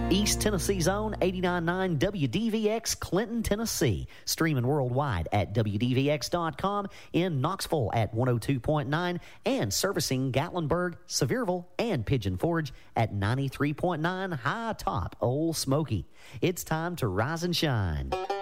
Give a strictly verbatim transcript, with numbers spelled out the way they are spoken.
East Tennessee's own eighty-nine point nine W D V X, Clinton, Tennessee. Streaming worldwide at W D V X dot com, in Knoxville at one oh two point nine, and servicing Gatlinburg, Sevierville, and Pigeon Forge at ninety-three point nine High Top Old Smoky. It's time to rise and shine.